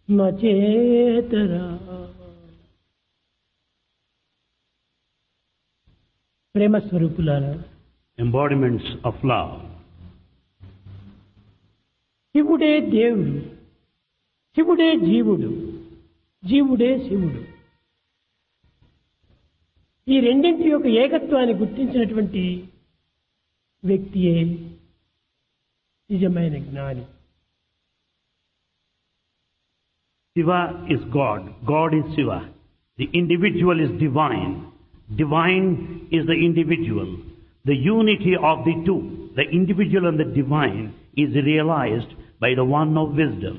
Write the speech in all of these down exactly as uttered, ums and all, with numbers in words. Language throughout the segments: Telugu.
నచేతరా. ప్రేమ స్వరూపులారా, embodiments of love. శివుడే దేవుడు, శివుడే జీవుడు, జీవుడే శివుడు. ఈ రెండింటి యొక్క ఏకత్వాన్ని గుర్తించినటువంటి వ్యక్తియే నిజమైన జ్ఞాని. Shiva is God, God is Shiva. The individual is divine, divine is the individual. The unity of the two, the individual and the divine, is realized by the one of wisdom.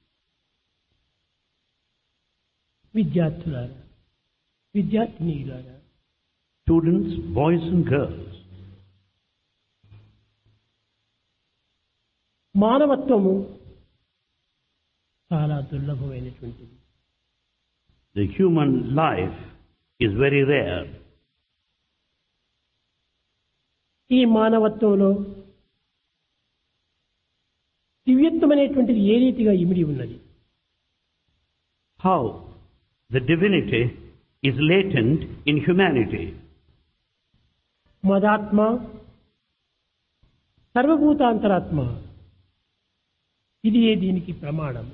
విద్యార్థులారా, విద్యార్థినీలారా, Students, boys and girls, మానవత్వము చాలా దుర్లభమైనటువంటిది. the human life is very rare. ఈ మానవత్వంలో దివ్యత్వం అనేటువంటిది ఏ రీతిగా ఇమిడి ఉన్నది? How the divinity is latent in humanity. మదాత్మ, సర్వభూతాంతరాత్మ, ఇది ఏ దీనికి ప్రమాణం.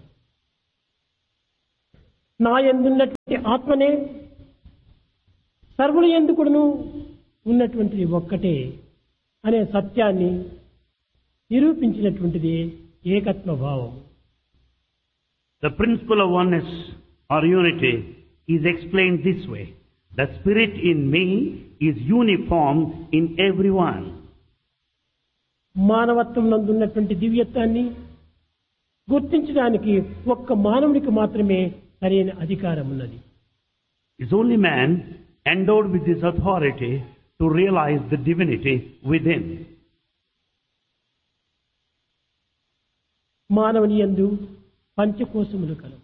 నా యందున్నటువంటి ఆత్మనే సర్వుల యందు కూడాను ఉన్నటువంటిది ఒక్కటే అనే సత్యాన్ని నిరూపించినటువంటిది ఏకత్వ భావం. The principle of oneness or unity is explained this way. The spirit in me is uniform in everyone. మానవత్వం నందున్నటువంటి దివ్యత్వాన్ని గుర్తించడానికి ఒక్క మానవుడికి మాత్రమే సరైన అధికారం ఉన్నది. It's only man endowed with this authority to realize the divinity within. మానవుని యందు పంచకోశములు కలవు.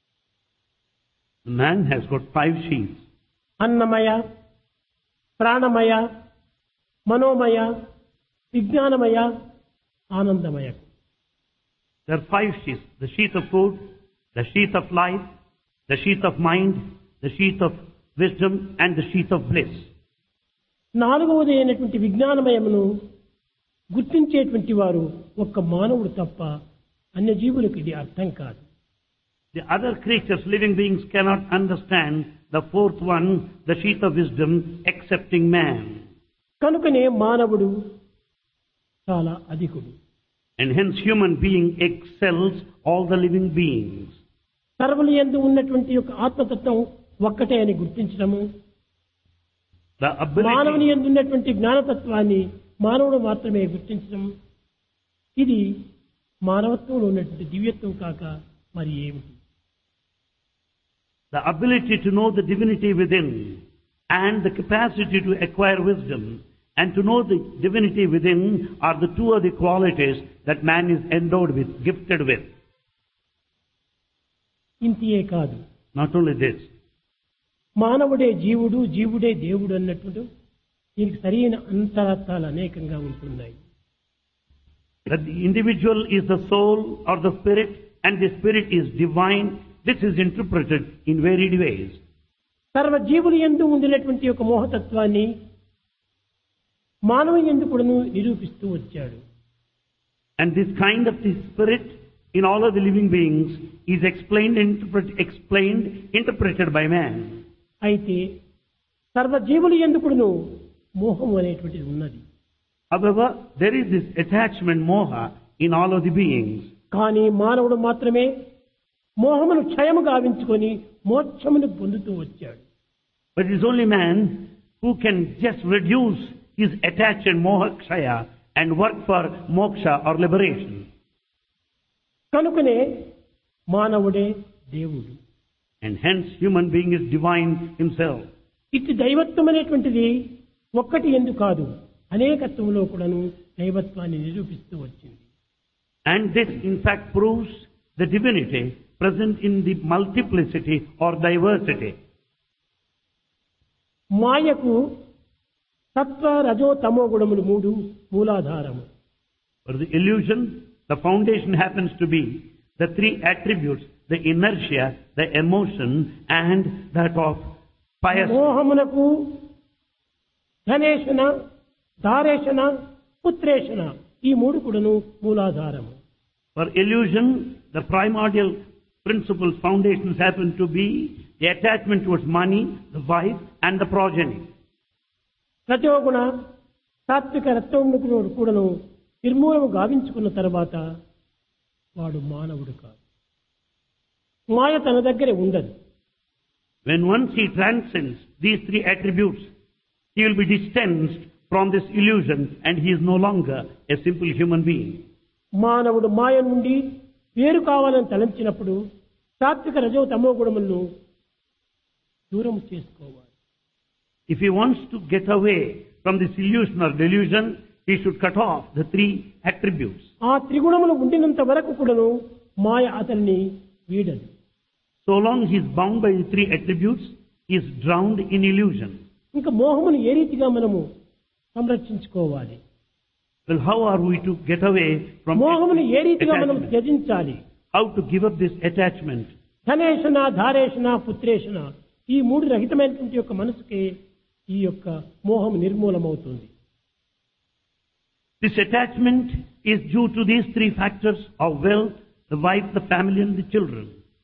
Man has got five sheaths. అన్నమయ, ప్రాణమయ, మనోమయ, విజ్ఞానమయ, ఆనందమయ. There are five sheaths. The sheath of food, the sheath of life, the sheath of mind, the sheath of wisdom and the sheath of bliss. నాలుగవది అయినటువంటి విజ్ఞానమయమును గుర్తించేటువంటి వారు ఒక్క మానవుడు తప్ప అన్య జీవులకు ఇది అర్థం కాదు. The other creatures, living beings, cannot understand the fourth one, the sheath of wisdom, excepting man. కనుకనే మానవుడు చాలా అధికుడు. And hence human being excels all the living beings. సర్వుల యందు ఉన్నటువంటి యొక్క ఆత్మతత్వం ఒక్కటే అని గుర్తించడము, The మానవుని ability, యందు ఉన్నటువంటి జ్ఞానతత్వాన్ని మానవుడు మాత్రమే గుర్తించడం, ఇది మానవత్వంలో ఉన్నటువంటి దివ్యత్వం కాక మరి ఏమిటి? the ability to know the divinity within and the capacity to acquire wisdom and to know the divinity within are the two of the qualities that man is endowed with, gifted with. ఇంతియే కాదు, Not only this, మానవుడే జీవుడు, జీవుడే దేవుడు అన్నట్టు దీనికి సరైన అంతరార్థాలు అనేకంగా ఉంటున్నాయి. that the individual is the soul or the spirit and the spirit is divine. This is interpreted in varied ways. సర్వ జీవుల యందు ఉండినటువంటి ఒక మోహతత్వాన్ని మానవ యందు కూడాను నిరూపిస్తూ వచ్చాడు. And this kind of the spirit in all of the living beings is explained, interpret, explained, interpreted by man. అయితే సర్వ జీవుల యందు కూడాను మోహం అనేటువంటిది ఉన్నది. However, there is this attachment, moha, in all of the beings. కానీ మానవుడు మాత్రమే మోహమును క్షయము గావించుకొని మోక్షమును పొందుతూ వచ్చాడు. But it is only man who can just reduce his attachment, moha kshaya, and work for moksha or liberation. కనుకనే మానవుడే దేవుడు. And hence human being is divine himself. ఇటు దైవత్వం అనేటువంటిది ఒక్కటి ఎందు కాదు, అనేకత్వంలో కూడాను దైవత్వాన్ని నిరూపిస్తూ వచ్చింది. And this in fact proves the divinity present in the multiplicity or diversity. మాయకు సత్వ రజో తమో గుణములు మూడు మూలాధారము. For the illusion, the foundation happens to be The three attributes, the inertia, the emotion, and that of pious. మోహమునకు ధనేషణ, ధారేషణ, పుత్రేషణ ఈ మూడు కూడాను మూలాధారము. For illusion, the primordial principles, foundations happen to be the attachment towards money, the wife, and the progeny. రజోగుణ సాత్విక రత్వమును కూడాను నిర్మూలము గావించుకున్న తర్వాత వాడు మానవుడు కాదు. మాయ తన దగ్గరే ఉండదు. When once he transcends these three attributes, he will be distanced from this illusion and he is no longer a simple human being. మానవుడు మాయ నుండి వేరు కావాలని తలంచినప్పుడు సాత్విక రజో తమో గుణములను దూరం చేసుకోవాలి. If he wants to get away from this illusion or delusion, he should cut off the three attributes. ఆ త్రిగుణములు ఉండినంత వరకు కూడాను మాయ అతన్ని వీడదు. So long he is bound by the three attributes, he is drowned in illusion. ఇంకా మోహమును ఏ రీతిగా మనము సంరక్షించుకోవాలి? Well, how are we to get away from మోహమును ఏ రీతిగా మనం attachment? త్యజించాలి? How to give up this attachment? ధనేషణ, ధారేషణ, పుత్రేషణ ఈ మూడు రహితమైనటువంటి యొక్క మనసుకే ఈ యొక్క మోహం నిర్మూలమవుతుంది. This attachment is due to these three factors of wealth, the wife, the family and the children.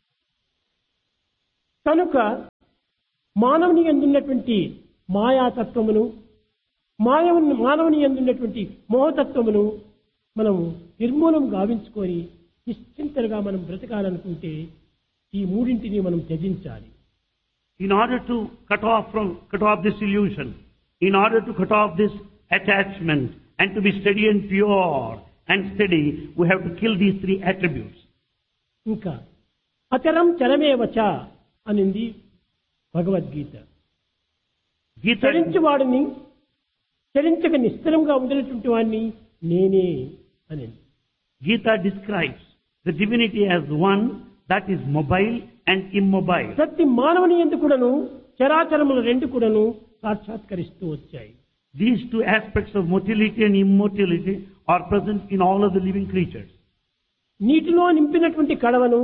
కనుక మానవుని యందున్నటువంటి మాయాతత్వమును, మాయవుని మానవుని యందున్నటువంటి మోహతత్వమును మనం నిర్మూలం గావించుకొని నిశ్చింతలుగా మనం బ్రతకాలనుకుంటే ఈ మూడింటిని మనం త్యజించాలి. In order to cut off from cut off this illusion, in order to cut off this attachment and to be steady and pure and steady, we have to kill these three attributes. ఇంకా అచరం చరమేవచ అనింది భగవద్గీత. Gita, చరించువాడిని చరించక నిశ్చలంగా ఉండేటువంటి వాడిని నేనే అనింది. Gita describes the divinity as one that is mobile and immobile. ప్రతి మానవుని యందు కూడాను చరాచరములు రెండు కూడాను సాక్షాత్కరిస్తూ వచ్చాయి. These two aspects of motility and immortality are present in all of the living creatures. నీటిలో నింపినటువంటి కడవను,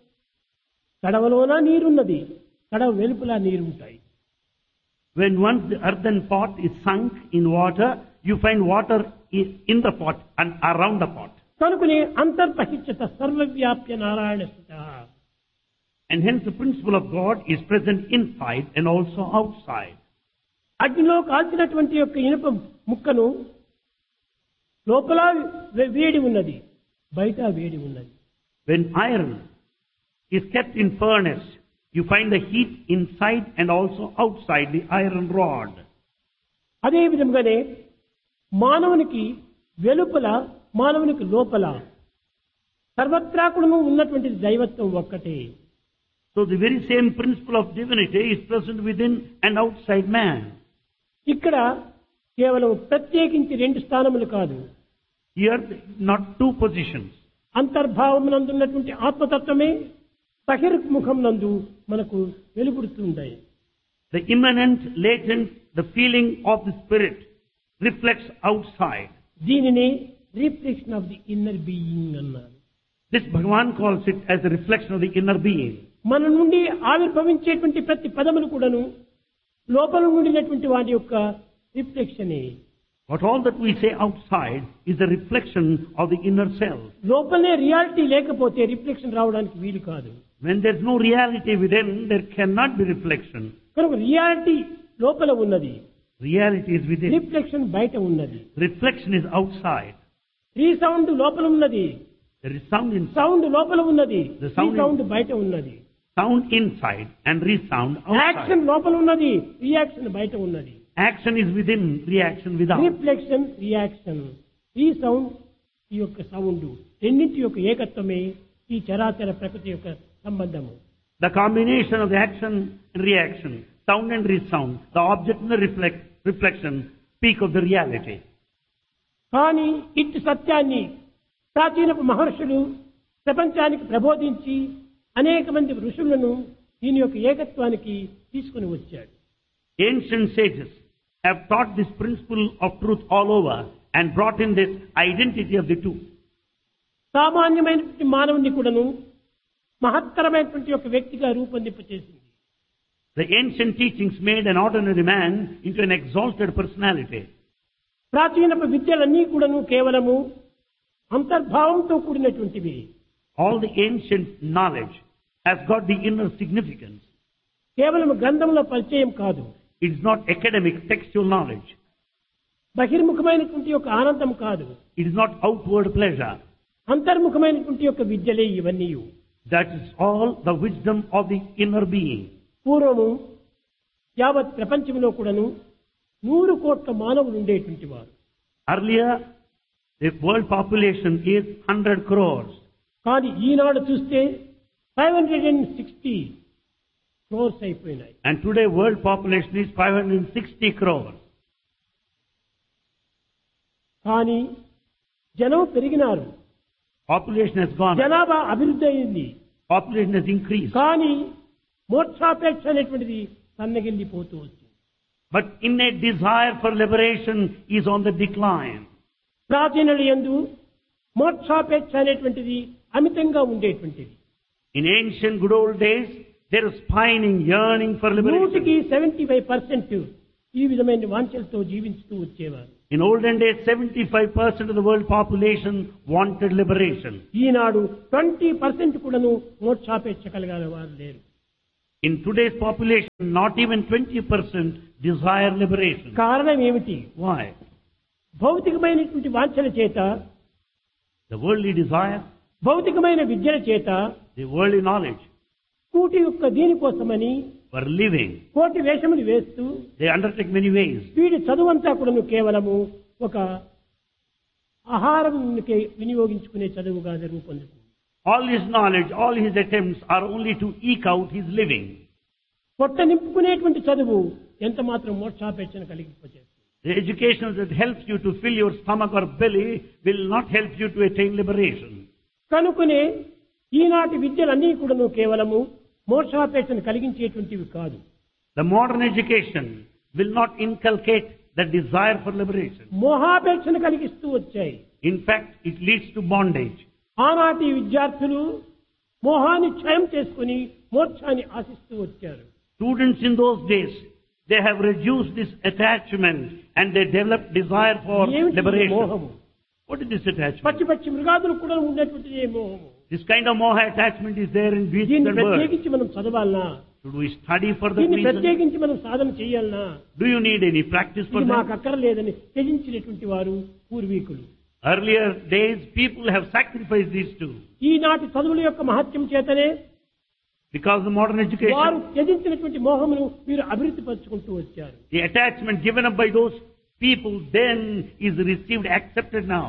కడవలోన నీరున్నది, కడవ వెలుపల నీరుంటాయి. When once the earthen pot is sunk in water, you find water i- in the pot and around the pot. కనుకనే అంతర్బహిష్యత సర్వవ్యాప్య Narayana స్థితః. And hence the principle of God is present inside and also outside. అగ్నిలో కాల్చినటువంటి యొక్క ఇనుప ముక్కను లోపల వే- వేడి ఉన్నది, బయట వేడి ఉన్నది. When iron is kept in furnace, you find the heat inside and also outside the iron rod. అదే విధంగానే మానవునికి వెలుపల, మానవునికి లోపల సర్వత్రా కూడాను ఉన్నటువంటి దైవత్వం ఒక్కటే. So the very same principle of divinity is present within and outside man. ఇక్కడ కేవలం ప్రత్యేకించి రెండు స్థానములు కాదు, Here not two positions. అంతర్భావం నందున్నటువంటి ఆత్మతత్వమే బహిర్ముఖం నందు మనకు వెలుగుడుతుంటాయి. The immanent, latent, the feeling of the spirit reflects outside. దీనిని reflection of the inner being అన్నారు. This Bhagavan calls it as a reflection of the inner being. మన నుండి ఆవిర్భవించేటువంటి ప్రతి పదములు కూడాను లోపల నుండినటువంటి వాటి యొక్క రిఫ్లెక్షనే. But all that we say outside is a reflection of the inner self. లోపలనే రియాలిటీ లేకపోతే రిఫ్లెక్షన్ రావడానికి వీలు కాదు. When there is no reality within, there cannot be reflection. కనుక రియాలిటీ లోపల ఉన్నది, Reality is within. రిఫ్లెక్షన్ బయట ఉన్నది. Reflection is outside. రీసౌండ్ లోపల ఉన్నది, There is sound inside. Sound లోపల ఉన్నది, The sound is- రీసౌండ్ బయట ఉన్నది. Sound inside and resound action outside. లోపల ఉన్నది, రియాక్షన్ బయట ఉన్నది. Action is within, reaction without. Reflection, reaction, ఈ సౌండ్, ఈ యొక్క సౌండ్ రెండింటి యొక్క ఏకత్వమే ఈ చరాచర ప్రకృతి యొక్క సంబంధము. The combination of the action and reaction, sound and resound, the object and the reflect, reflection speak of the reality. కానీ ఇట్టి సత్యాన్ని ప్రాచీన మహర్షులు ప్రపంచానికి ప్రబోధించి అనేక మంది ఋషులను దీని యొక్క ఏకత్వానికి తీసుకుని వచ్చాడు. Ancient sages have taught this principle of truth all over and brought in this identity of the two. సామాన్యమైన మానవుని కూడాను మహత్తరమైనటువంటి ఒక వ్యక్తిగా రూపొందింపచేసింది. The ancient teachings made an ordinary man into an exalted personality. ప్రాచీనపు విద్యలన్నీ కూడాను కేవలము అంతర్భావంతో కూడినటువంటివి. All the ancient knowledge has got the inner significance. కేవలం గ్రంథంలో పరిచయం కాదు. It is not academic textual knowledge. బహిర్ముఖమైనటువంటి ఒక ఆనందం కాదు. It is not outward pleasure. అంతర్ముఖమైనటువంటి యొక్క విద్యలే ఇవన్నీ. That is all the wisdom of the inner being. పూర్వము యావత్ ప్రపంచంలో కూడాను నూరు కోట్ల మానవులు ఉండేటువంటి వారు. Earlier, the world population is one hundred crores. కానీ ఈనాడు చూస్తే five hundred sixty crores అయిపోయినాయి. And today world population is five hundred sixty crores. కానీ జనం పెరిగినారు. Population has gone up. జనాభా అభివృద్ధి అయింది. Population has increased. కానీ మోక్షాపేక్ష అనేటువంటిది సన్నగిల్లిపోతూ వచ్చింది. But innate desire for liberation is on the decline. ప్రాచీనుల యందు మోక్షాపేక్ష అనేటువంటిది అమితంగా ఉండేటువంటిది. In ancient good old days, there was pining, yearning for liberation. నూటికి సెవెంటీ ఫైవ్ పర్సెంట్ ఈ విధమైన వాంఛలతో జీవించుతూ వచ్చేవారు. In olden days, seventy-five percent of the world population wanted liberation. Eenadu twenty percent కూడాను మోక్షాపేక్ష కలిగిన వారు లేరు. In today's population, not even twenty percent desire liberation. కారణం ఏమిటి? Why? భౌతికమైనటువంటి వాంఛల చేత, The worldly desire, భౌతికమైన విద్యల చేత, the worldly knowledge, కూటి యొక్క దీనికోసమని for living, కోటి వేషములు వేస్తూ they undertake many ways. వీడి చదువంతా కూడాను కేవలము ఒక ఆహారం వినియోగించుకునే చదువుగా రూపొందుతుంది. All his knowledge, all his attempts are only to eke out his living. పొట్ట నింపుకునేటువంటి చదువు ఎంత మాత్రం మోక్షాపేక్షను కలిగింపచేస్తుంది. The education that helps you to fill your stomach or belly will not help you to attain liberation. కనుకనే ఈనాటి విద్యలన్నీ కూడాను కేవలము మోక్షాపేక్షను కలిగించేటువంటివి కాదు. The modern education will not inculcate the desire for liberation. మోహాపేక్షను కలిగిస్తూ వచ్చాయి. In fact, it leads to bondage. ఆనాటి విద్యార్థులు మోహాన్ని క్షయం చేసుకుని మోక్షాన్ని ఆశిస్తూ వచ్చారు. Students in those days, they have reduced this attachment and they developed desire for ఏమిటి liberation. మోహము? What is this attachment? పచ్చి పచ్చి మృగాదులు కూడా ఉండేటువంటిది ఏ మోహము. This kind of moha attachment is there in beasts దీన్ని and birds. ప్రత్యేకించి మనం చదవాలనా? Should we study for that దీన్ని reason? ప్రత్యేకించి మనం సాధన చేయాలనా? Do you need any practice for ఇది మాకు that? అక్కర్లేదని త్యజించినటువంటి వారు పూర్వీకులు. Earlier days, people have sacrificed these two. ఈనాటి చదువుల యొక్క మహత్యం చేతనే Because the modern వారు education, త్యజించినటువంటి మోహమును మీరు అభివృద్ధి పరుచుకుంటూ వచ్చారు. the attachment given up by those people then is received, accepted now.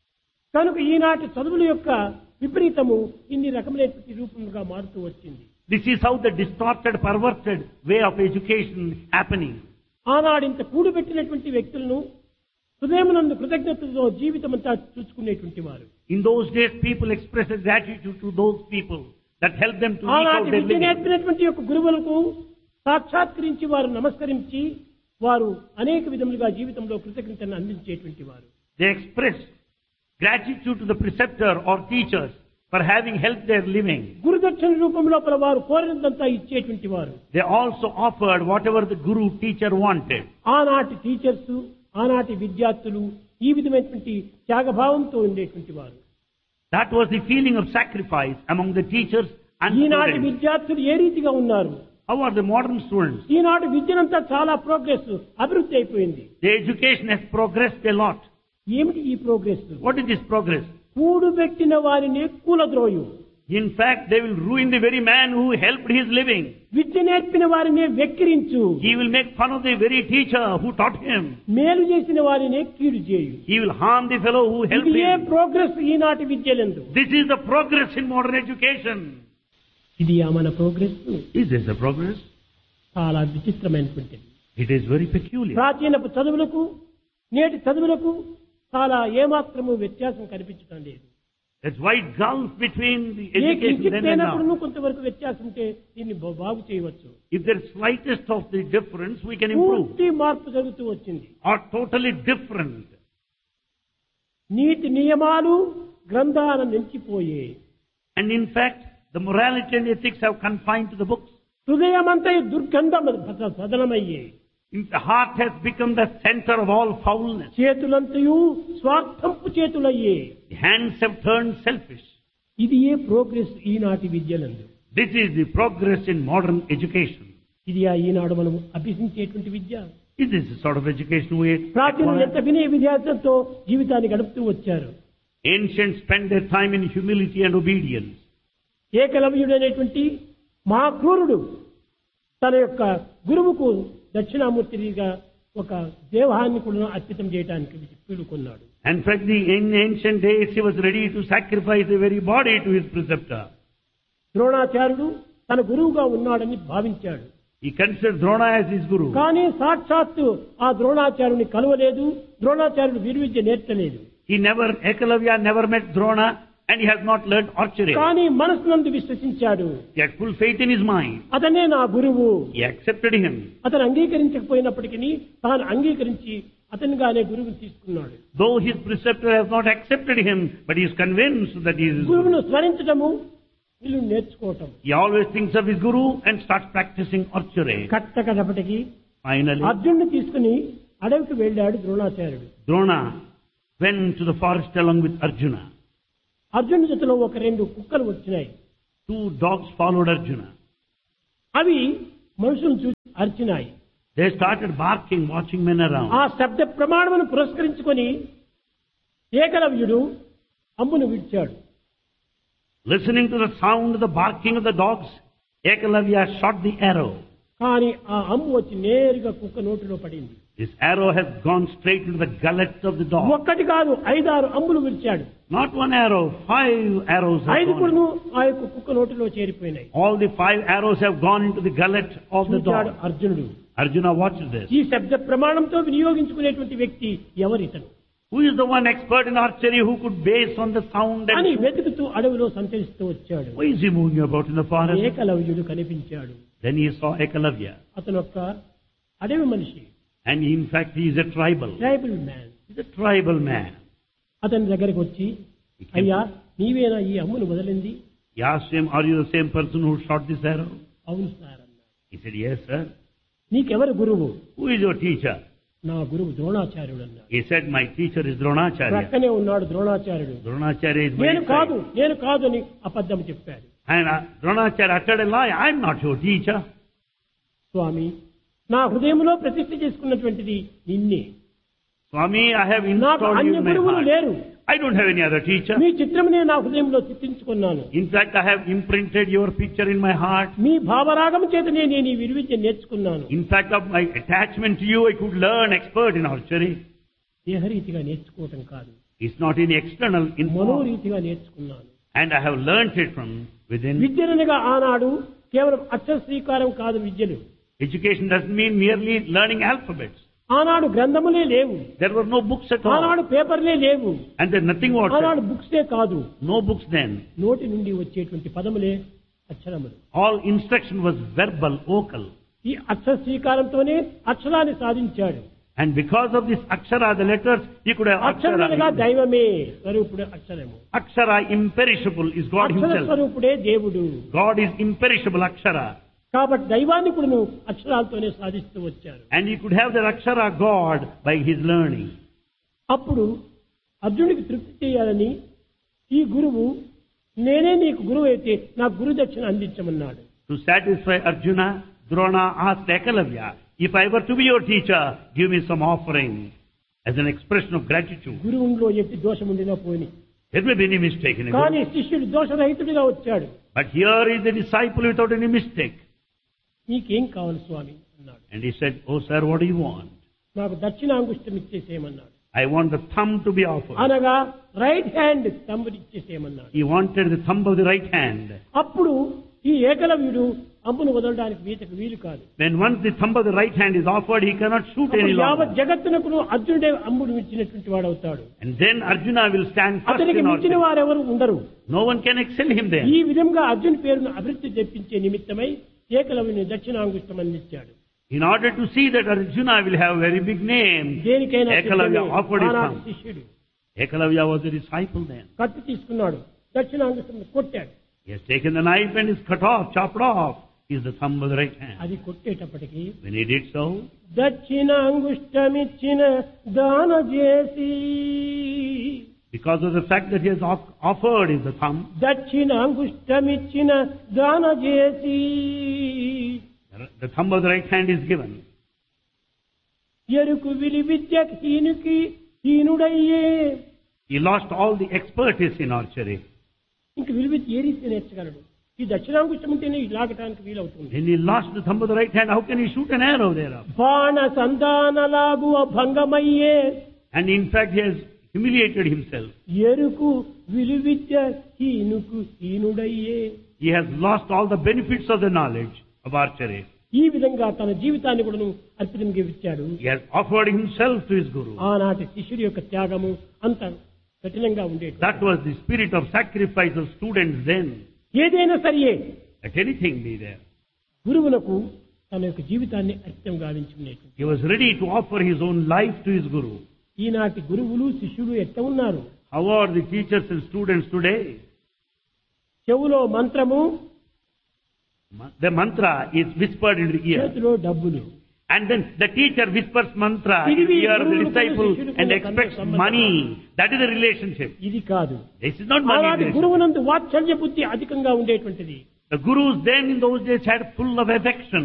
కనుక ఈనాటి చదువుల యొక్క విపరీతము ఇన్ని రకమైనటువంటి రూపముగా మారుతూ వచ్చింది. This is how the distorted, perverted way of education happening. ఆనాడు ఇంత కూడిపెట్టినటువంటి వ్యక్తులను హృదయమునందు కృతజ్ఞతతో జీవితం అంతా చూసుకునేటువంటి వారు. In those days, people expressed gratitude to those people that helped them to eke out ఆనాటి their విద్య living. నేర్పినటువంటి యొక్క గురువులకు సాక్షాత్కరించి వారు నమస్కరించి వారు అనేక విధములుగా జీవితంలో కృతజ్ఞతను అందించేటువంటి వారు. They expressed gratitude to the preceptor or teachers for having helped their living. గురుదక్షిణ రూపంలో వారు కోరినంతా ఇచ్చేటువంటి వారు. They also offered whatever the guru teacher wanted. ఆనాటి టీచర్స్, ఆనాటి విద్యార్థులు ఈ విధమైనటువంటి త్యాగభావంతో ఉండేటువంటి వారు. That was the feeling of sacrifice among the teachers and ఈనాటి students. విద్యార్థులు ఏ రీతిగా ఉన్నారు? How are the modern students? ఈనాటి విద్యనంతా చాలా ప్రోగ్రెస్ అభివృద్ధి అయిపోయింది. The education has progressed a lot. ఏమిటి ఈ progress? What is this progress? కూడుబెట్టిన వారిని కూలద్రోయు, In fact, they will ruin the very man who helped his living. విద్య నేర్పిన వారిని వెక్కిరించు, He will make fun of the very teacher who taught him. మేలు చేసిన వారిని కీడు చేయు. He will harm the fellow who helped ఇది ఏ him. ప్రోగ్రెస్ ఈనాటి విద్యలందు? This is the progress in modern education. ఇది ఆ మన progress Is this the progress? చాలా విచిత్రమైనటువంటిది. It is very peculiar. ప్రాచీనపు చదువులకు నేటి చదువులకు చాలా ఏమాత్రము వ్యత్యాసం కనిపించడం లేదు. That's why gulf between the A education then and కించిత్తైనప్పుడు now. కొంతవరకు వ్యత్యాసం ఉంటే దీన్ని బా- బాగు చేయవచ్చు. If there is slightest of the difference, we can improve. పూర్తి మార్పు జరుగుతూ వచ్చింది. Are totally different. నీతి నియమాలు గ్రంథాల నిలిచిపోయే. And in fact, The morality and ethics have confined to the books. హృదయమంతా దుర్గంధం సదనమయ్యే. The heart has become the center of all foulness. చేతులంతయు స్వార్థంపు చేతులయ్యే. The hands have turned selfish. ఇది ఏ ప్రోగ్రెస్ ఈనాటి విద్యలందు. This is the progress in modern education. ఇది ఆ ఈనాడు మనం అభ్యసించేటువంటి విద్య. Is this the sort of education we ప్రాచీనులు ఎంత వినయ విధ్యాసంతో జీవితాన్ని గడుపుతూ వచ్చారు. Ancients spent their time in humility and obedience. ఏకలవ్యుడు అనేటువంటి మహాక్రూరుడు తన యొక్క గురువుకు దక్షిణామూర్తిగా ఒక దేవాన్ని కూడా అర్పితం చేయడానికి పీడుకున్నాడు. In fact, the, in ancient days he was ready to sacrifice the very body to his preceptor. ద్రోణాచార్యుడు తన గురువుగా ఉన్నాడని భావించాడు. He considered Drona as his guru. కానీ సాక్షాత్తు ఆ ద్రోణాచార్యుని కలవలేదు, ద్రోణాచార్యుడు వీరవిద్య నేర్చలేదు. He never, Ekalavya never met Drona and he has not learned archery. కానీ మనసునందు విశ్వసించాడు. He had full faith in his mind. అతనే నా గురువు. He accepted him. అతను అంగీకరించకపోయినప్పటికీ తాను అంగీకరించి అతనిగానే గురువుని తీసుకున్నాడు. Though his preceptor has not accepted him, but he is convinced that he is his గురువును guru. స్మరించడము, వీళ్ళు నేర్చుకోవటం. He always thinks of his guru and starts practicing archery. కట్ట కడపటికి Finally, అర్జునుడిని తీసుకుని అడవికి వెళ్ళాడు ద్రోణాచార్యుడు. Drona went to the forest along with Arjuna. అర్జునుడి జతలో ఒక రెండు కుక్కలు వచ్చినాయి. Two dogs followed Arjuna. అవి మనుషులను చూసి అరిచినాయి. They started barking, watching men around. ఆ శబ్ద ప్రమాణమును పురస్కరించుకొని ఏకలవ్యుడు అమ్మును విడిచాడు. Listening to the sound of the barking of the dogs, Ekalavya shot the arrow. కానీ ఆ అమ్ము వచ్చి నేరుగా కుక్క నోటిలో పడింది. This arrow has gone straight into the gullet of the dog. ఒక్కటి కాదు, ఐదారు అమ్ములు విడిచాడు. Not one arrow, five arrows have ఐదుగురును gone. ఆ యొక్క కుక్క నోటిలో చేరిపోయినాయి. All the five arrows have gone into the gullet of the చూచాడు dog. అర్జునుడు. Arjuna watched this. ఈ శబ్ద ప్రమాణంతో వినియోగించుకునేటువంటి వ్యక్తి ఎవరితను Who is the one expert in archery who could base on the sound అని and... వెతుకుతూ అడవిలో సంచరిస్తూ వచ్చాడు. Why is he moving about in the forest? ఏకలవ్యుడు కనిపించాడు. Then he saw Ekalavya. అతను ఒక అడవి మనిషి. And in fact he is a tribal. Tribal man. He's a tribal man. అతని దగ్గరికి వచ్చి, అయ్యా నీవేనా ఈ అమ్మును వదిలింది? He asked him, are you the same person who shot this arrow? అవును సార్ అన్నాడు. He said, yes sir. నీకెవరు గురువు? Who is your teacher? నా గురువు ద్రోణాచార్యుడు అన్నాడు. He said, my teacher is Dronacharya. ప్రక్కనే ఉన్నాడు ద్రోణాచార్యుడు. Dronacharya is my నేను కాదు side. నేను కాదు అని అబద్ధం చెప్పాడు. And uh, Dronacharya uttered a lie. I'm not your teacher. స్వామి, నా హృదయంలో ప్రతిష్ఠ చేసుకున్నటువంటిది నిన్నే. Swami, I have నాకు installed you అన్య in my గురువులు heart. లేరు. I don't have any other teacher. మీ చిత్రమునే నా హృదయంలో చిత్రించుకున్నాను. In fact, I have imprinted your picture in my heart. మీ భావరాగం చేతనే నేను ఈ విలువిద్య నేర్చుకున్నాను. In fact, of my attachment to you, I could learn expert in archery. దేహరీతిగా నేర్చుకోవటం కాదు, It's not in external, in form. మనోరీతిగా నేర్చుకున్నాను. And I have learnt it from within. విద్యనగా ఆనాడు కేవలం అక్షర శ్రీకారం కాదు విద్యలు. Education doesn't mean merely learning alphabets. ఆనాడు గ్రంథములే లేవు. There were no books at all. ఆనాడు పేపర్లే లేవు. And there's nothing ఆనాడు whatever. బుక్సే కాదు, No books then. నోటి నుండి వచ్చేటువంటి పదములే అక్షరములు. All instruction was verbal, vocal. ఈ అక్షర శ్రీకారంతోనే అక్షరాన్ని సాధించాడు. And because of this akshara, the letters, he could have అక్షరములుగా akshara. దైవమే స్వరూపుడే అక్షరము. Akshara, imperishable, is God Akshara himself. స్వరూపుడే దేవుడు. God is imperishable akshara. కాబట్టి దైవాన్ని కూడా నువ్వు అక్షరాలతోనే సాధిస్తూ వచ్చారు. And he could have that akshara God by his learning. అప్పుడు అర్జునుడికి తృప్తి చేయాలని ఈ గురువు, నేనే నీకు గురువు అయితే నాకు గురు దక్షిణ అందించమన్నాడు. To satisfy Arjuna, Drona asked Ekalavya, if I were to be your teacher, give me some offering as an expression of gratitude. గురువులో ఎట్టి దోషం ఉండినా పోని, There may be any mistake in it. కానీ శిష్యుడు దోషరహితుడిగా వచ్చాడు. But here is the disciple without any mistake. నీకేం కావాలి స్వామి అన్నాడు. And he said, oh sir, what do you want? నాకు దక్షిణాంగుష్టం ఇచ్చేసేయమన్నాడు. I want the thumb to be offered. అనగా right hand తంబుని ఇచ్చేసేయమన్నాడు. He wanted the thumb of the right hand. అప్పుడు ఈ ఏకలవ్యుడు అమ్మును వదలడానికి వీతకు వీలు కాదు. When once the thumb of the right hand is offered, he cannot shoot any అప్పుడు యావత్ longer. జగత్తునకు అర్జునుడే అమ్ముడు ఇచ్చినటువంటి వాడు అవుతాడు. And then Arjuna will stand first అతనికి in మించిన archery. వారెవరు ఉండరు. No one can excel him then. ఈ విధంగా అర్జున్ పేరును అభివృద్ధి తెప్పించే నిమిత్తమై ఏకలవ్యుని దక్షిణాంగుష్టం అందించాడు. In order to see that Arjuna will have a very big name, దేనికైనా Ekalavya సిద్ధమే. offered his ఆనాటి thumb. శిష్యుడు Ekalavya was a disciple then. కత్తి తీసుకున్నాడు, దక్షిణాంగుష్టం కొట్టాడు. He has taken the knife and is cut off, chopped off. Is the thumb of the right hand. అది కొట్టేటప్పటికి When he did so, దక్షిణ అంగుష్టమిచ్చిన దాన చేసి, because of the fact that he has off- offered is the thumb, దక్షిణ అంగుష్టమిచ్చిన దాన చేసి, the thumb of the right hand is given. ఎరుకు విలి Vidya హీనుకి హీనుడయ్యే. He lost all the expertise in archery. ఇంక విలు విద్య ఏ రీతి నేర్చగలడు? ఈ దక్షిణాంగుష్టం ఉంటేనే లాగటానికి వీలవుతుంది. When he lost the thumb of the right hand, how can he shoot an arrow thereof? బాణ సంధానలాగు భంగమయ్యే. And in fact, he has humiliated himself. ఎరుకు విలు విద్య హీనుకు హీనుడయ్యే. He has lost all the benefits of the knowledge of archery. ఈ విధంగా తన జీవితాన్ని కూడా అర్పితంగా ఇచ్చాడు. He has offered himself to his guru. ఆనాటి శిష్యుడి యొక్క త్యాగము అంత కఠినంగా ఉండేది. That was the spirit of sacrifice of students then. ఏదైనా సరియే, Let anything be there. గురువులకు తన యొక్క జీవితాన్ని అర్పితం గావించుకునేది. He was ready to offer his own life to his guru. ఈనాటి గురువులు శిష్యులు ఎట్లా ఉన్నారు? How are the teachers and students today? చెవులో మంత్రము, The mantra is whispered in the ear. చేతిలో డబ్బులు. And then the teacher whispers mantra in the ear of the disciple and expects money. That is the relationship. ఇది కాదు. This is not money అలాంటి relationship. గురువునందు వాత్సల్య బుద్ధి అధికంగా ఉండేటువంటిది. The gurus then in those days had full of affection.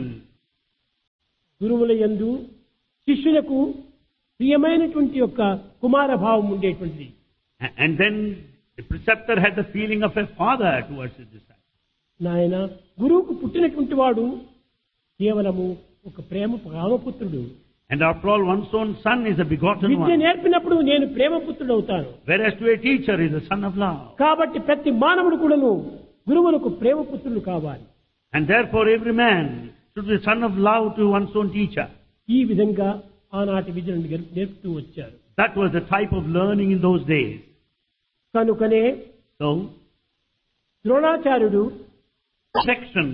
గురువుల యందు శిష్యులకు ప్రియమైనటువంటి యొక్క కుమార భావం ఉండేటువంటిది. And then the preceptor had the feeling of a father towards his disciple. నాయన, గురువుకు పుట్టినటువంటి వాడు కేవలము ఒక ప్రేమ రామపుత్రుడు. And after all, one's own son is a begotten Vidya one. నేర్పినప్పుడు నేను ప్రేమపుత్రుడు అవుతాను. Whereas to a teacher is a son of love. కాబట్టి ప్రతి మానవుడు కూడాను గురువులకు ప్రేమపుత్రుడు కావాలి. And therefore every man should be son of love to one's own teacher. ఈ విధంగా ఆనాటి విద్యను నేర్పుతూ వచ్చారు. That was the type of learning in those days. కనుకనే So, ద్రోణాచార్యుడు affection,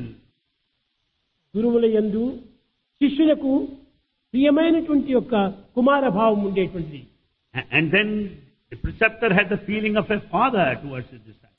గురువుల యందు శిష్యులకు ప్రియమైనటువంటి యొక్క కుమార భావం ఉండేటువంటిది. and then the preceptor had the feeling of a father towards his disciple.